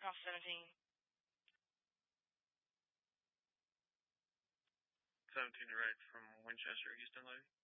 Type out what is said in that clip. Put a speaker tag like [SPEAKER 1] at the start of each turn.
[SPEAKER 1] House 17.
[SPEAKER 2] 17 direct from Winchester, Houston, Lady.